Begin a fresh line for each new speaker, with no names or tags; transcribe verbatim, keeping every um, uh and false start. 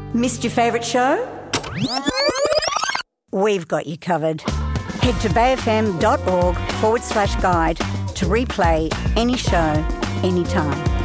Missed your favourite show? We've got you covered. Head to bayfm.org forward slash guide to replay any show, anytime.